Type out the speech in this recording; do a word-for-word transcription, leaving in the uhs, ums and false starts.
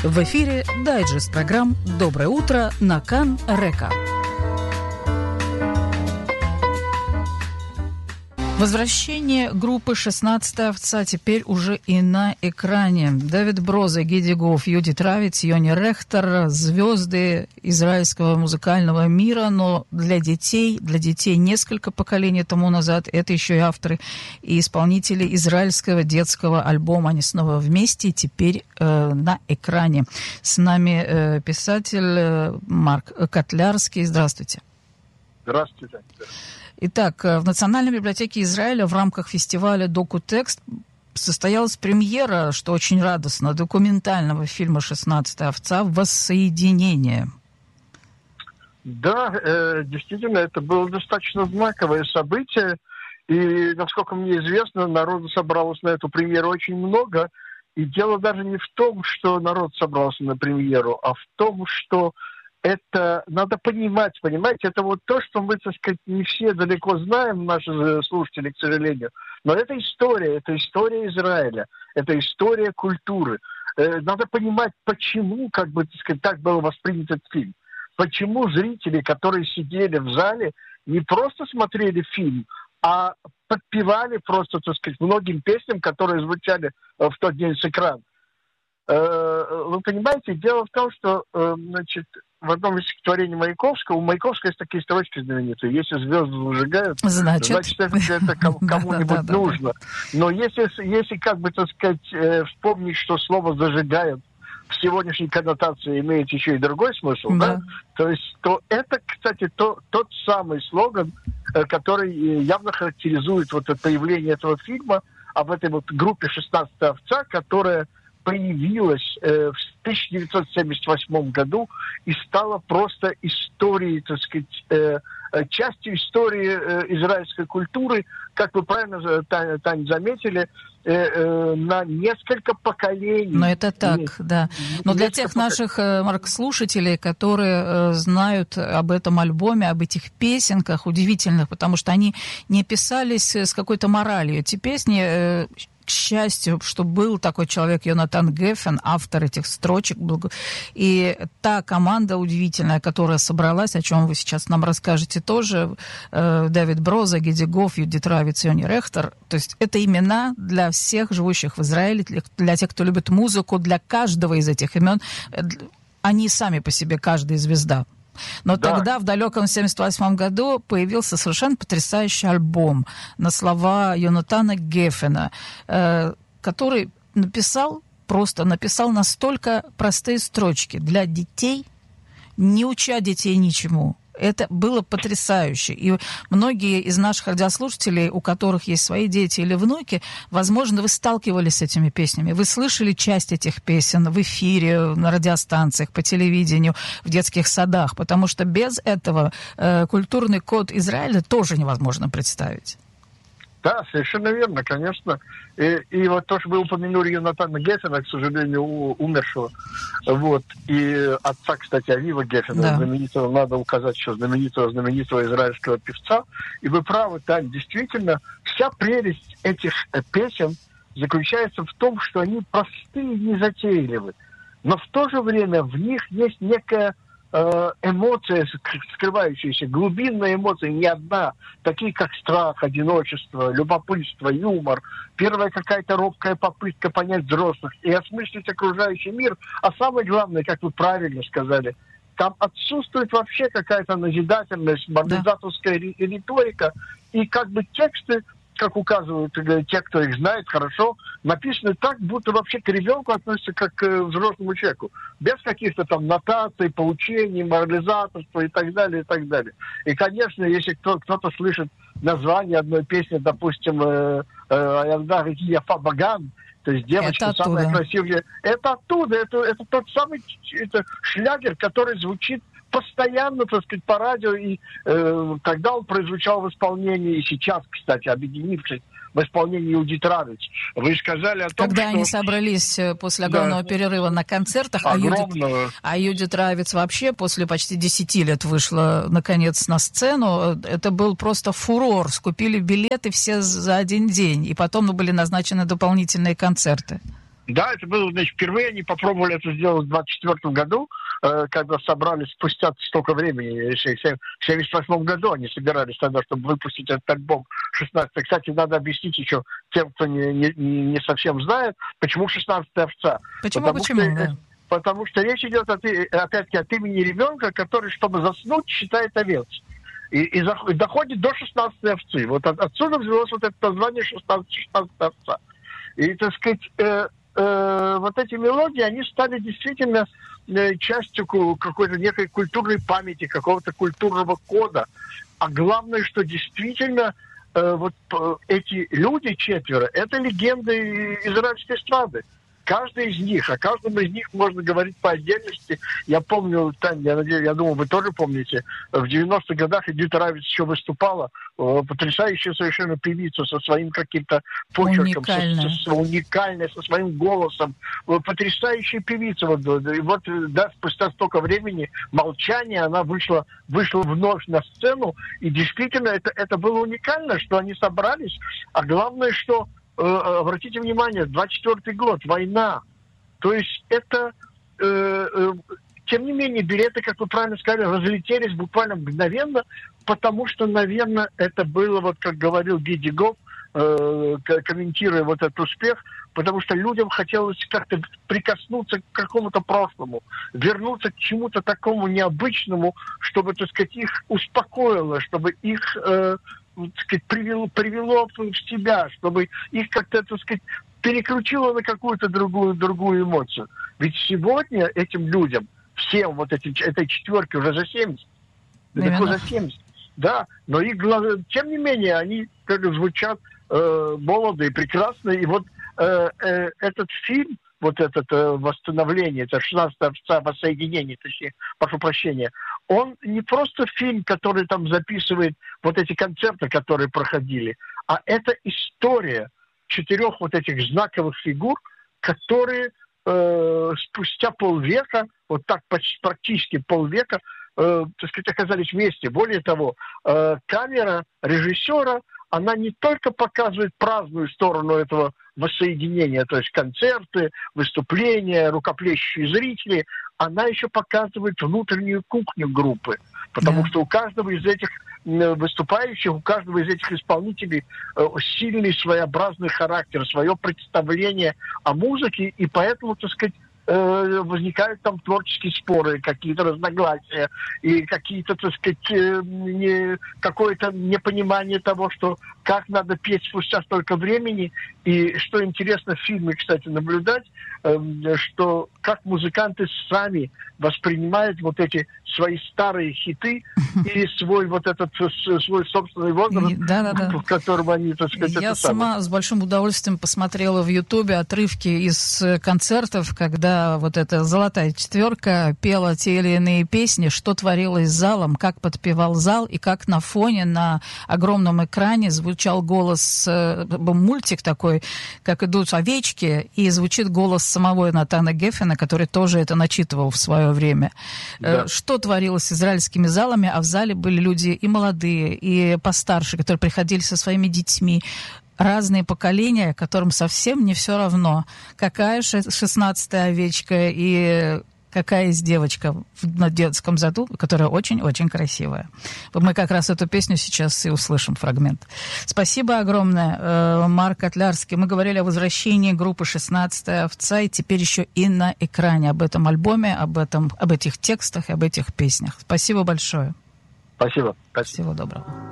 В эфире дайджест программ «Доброе утро» на Кан-Река. Возвращение группы «шестнадцатая овца» теперь уже и на экране. Дэвид Броза, Гиди Гофф, Юдит Равиц, Йони Рехтер – звезды израильского музыкального мира, но для детей, для детей несколько поколений тому назад, это еще и авторы и исполнители израильского детского альбома. Они снова вместе, теперь э, на экране. С нами э, писатель э, Марк Котлярский. Здравствуйте. Здравствуйте. Итак, в Национальной библиотеке Израиля в рамках фестиваля «Доку-текст» состоялась премьера, что очень радостно, документального фильма «шестнадцатая овца. Воссоединение». Да, э, действительно, это было достаточно знаковое событие. И, насколько мне известно, народу собралось на эту премьеру очень много. И дело даже не в том, что народ собрался на премьеру, а в том, что это надо понимать, понимаете, это вот то, что мы, так сказать, не все далеко знаем, наши слушатели, к сожалению, но это история, это история Израиля, это история культуры. Надо понимать, почему, как бы, так сказать, так был воспринят этот фильм. Почему зрители, которые сидели в зале, не просто смотрели фильм, а подпевали просто, так сказать, многим песням, которые звучали в тот день с экрана. Вы понимаете, дело в том, что, значит, в одном из стихотворений Маяковского, у Маяковского есть такие строчки знаменитые: если звезды зажигают, значит, значит это, это кому-нибудь нужно. Но если, если, как бы, так сказать, вспомнить, что слово «зажигают» в сегодняшней коннотации имеет еще и другой смысл, да. Да? То есть, то это, кстати, то, тот самый слоган, который явно характеризует вот это появление этого фильма об этой вот группе «шестнадцатая овца», которая появилась э, в тысяча девятьсот семьдесят восьмом году и стала просто историей, так сказать, э, частью истории э, израильской культуры, как вы правильно, Таня, Таня заметили, э, э, на несколько поколений. Но это так, и, да. Но для тех покол... наших, Марк, слушателей, которые э, знают об этом альбоме, об этих песенках удивительных, потому что они не писались с какой-то моралью. Эти песни... Э, к счастью, что был такой человек, Йонатан Геффен, автор этих строчек. И та команда удивительная, которая собралась, о чем вы сейчас нам расскажете тоже, э, Дэвид Броза, Гиди Гофф, Юдит Равиц, Йони Рехтер. То есть это имена для всех живущих в Израиле, для, для тех, кто любит музыку, для каждого из этих имен. Они сами по себе, каждая звезда. Но да. Тогда, в далеком семьдесят восьмом году, появился совершенно потрясающий альбом на слова Йонатана Геффена, э, который написал, просто написал настолько простые строчки для детей, не уча детей ничему. Это было потрясающе. И многие из наших радиослушателей, у которых есть свои дети или внуки, возможно, вы сталкивались с этими песнями. Вы слышали часть этих песен в эфире, на радиостанциях, по телевидению, в детских садах. Потому что без этого э, культурный код Израиля тоже невозможно представить. Да, совершенно верно, конечно. И, и вот то, что вы упомянули Йонатана Геффена, к сожалению, умершего, вот, и отца, кстати, Авива Геффена, да. знаменитого, надо указать еще знаменитого-знаменитого израильского певца. И вы правы, Тань, действительно, вся прелесть этих песен заключается в том, что они простые и незатейливы, но в то же время в них есть некая эмоция, скрывающаяся, глубинная эмоция, не одна, такие как страх, одиночество, любопытство, юмор, первая какая-то робкая попытка понять взрослых и осмыслить окружающий мир, а самое главное, как вы правильно сказали, там отсутствует вообще какая-то назидательность, морализаторская да. риторика, и как бы тексты, как указывают те, кто их знает хорошо, написаны так, будто вообще к ребенку относятся как к взрослому человеку. Без каких-то там нотаций, поучений, морализаторства и так далее, и так далее. И, конечно, если кто- кто-то слышит название одной песни, допустим, «Аялда Яфа Баган», то есть девочка это самая красивая, это оттуда, это, это тот самый это шлягер, который звучит постоянно, так сказать, по радио, и э, тогда он прозвучал в исполнении, и сейчас, кстати, объединившись в исполнении Юдит Равиц. Вы сказали о том, Когда что... они собрались после огромного да. перерыва на концертах, а Юдит, а Юдит Равиц вообще после почти десяти лет вышла, наконец, на сцену, это был просто фурор. Скупили билеты все за один день, и потом ну, были назначены дополнительные концерты. Да, это было, значит, впервые они попробовали это сделать в двадцать четвёртом году, э, когда собрались спустя столько времени. В семьдесят восьмом году они собирались тогда, чтобы выпустить этот альбом шестнадцатый. Кстати, надо объяснить еще тем, кто не, не, не совсем знает, почему шестнадцатая овца. Почему, потому почему, что, да. Потому что речь идет, от, опять-таки, от имени ребенка, который, чтобы заснуть, считает овец. И, и, и доходит до шестнадцатой овцы. Вот от, отсюда взялось вот это название шестнадцатая овца. И, так сказать, э, э, вот эти мелодии, они стали действительно э, частью какой-то некой культурной памяти, какого-то культурного кода. А главное, что действительно э, вот э, эти люди четверо, это легенды израильской эстрады. Каждый из них, о каждом из них можно говорить по отдельности. Я помню, Таня, я надеюсь, я думаю, вы тоже помните, в девяностых годах Эдит Равиц еще выступала, потрясающая совершенно певица со своим каким-то почерком, со, со, уникальной, со своим голосом, потрясающая певица. Вот, и вот, да, спустя столько времени молчания она вышла, вышла вновь на сцену, и действительно это, это было уникально, что они собрались, а главное, что обратите внимание, двадцать четвёртый год, война. То есть это, э, э, тем не менее, билеты, как вы правильно сказали, разлетелись буквально мгновенно, потому что, наверное, это было, вот как говорил Гиди Гоф, э, комментируя вот этот успех, потому что людям хотелось как-то прикоснуться к какому-то прошлому, вернуться к чему-то такому необычному, чтобы, так сказать, их успокоило, чтобы их... Э, так сказать, привело, привело в себя, чтобы их как-то, так сказать, переключило на какую-то другую, другую эмоцию. Ведь сегодня этим людям, всем вот этим, этой четверке уже за семьдесят, далеко за семьдесят, да, но их глаза, тем не менее, они как бы звучат э, молодо и прекрасно, и вот э, э, этот фильм, вот это э, восстановление, это шестнадцатая овца воссоединение, точнее, прошу прощения, он не просто фильм, который там записывает вот эти концерты, которые проходили, а это история четырех вот этих знаковых фигур, которые э, спустя полвека, вот так почти, практически полвека, э, так сказать, оказались вместе. Более того, э, камера режиссера, она не только показывает праздную сторону этого воссоединения, то есть концерты, выступления, рукоплещущие зрители, она еще показывает внутреннюю кухню группы. Потому yeah. что у каждого из этих выступающих, у каждого из этих исполнителей сильный своеобразный характер, свое представление о музыке, и поэтому, так сказать, возникают там творческие споры, какие-то разногласия и какие-то, так сказать, не, какое-то непонимание того, что как надо петь спустя столько времени. И что интересно в фильме, кстати, наблюдать, что как музыканты сами воспринимают вот эти свои старые хиты и свой вот этот свой собственный возраст, да, да, да. в котором они, так сказать, Я это сама самое. С большим удовольствием посмотрела в Ютубе отрывки из концертов, когда вот эта золотая четверка пела те или иные песни, что творилось с залом, как подпевал зал, и как на фоне на огромном экране звучал голос, мультик такой, как идут овечки, и звучит голос самого Натана Геффена, который тоже это начитывал в свое время. Да. Что творилось с израильскими залами, а в зале были люди и молодые, и постарше, которые приходили со своими детьми, разные поколения, которым совсем не все равно, какая шестнадцатая овечка и какая есть девочка на детском саду, которая очень-очень красивая. Мы как раз эту песню сейчас и услышим, фрагмент. Спасибо огромное, Марк Котлярский. Мы говорили о возвращении группы «шестнадцатая овца», и теперь еще и на экране об этом альбоме, об, этом, об этих текстах, об этих песнях. Спасибо большое. Спасибо. Спасибо. Всего доброго.